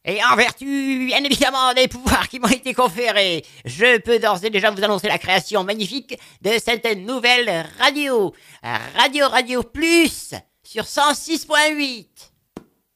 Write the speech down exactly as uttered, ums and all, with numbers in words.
Et en vertu, bien évidemment, des pouvoirs qui m'ont été conférés, je peux d'ores et déjà vous annoncer la création magnifique de cette nouvelle radio. Radio Radio Plus sur cent six point huit.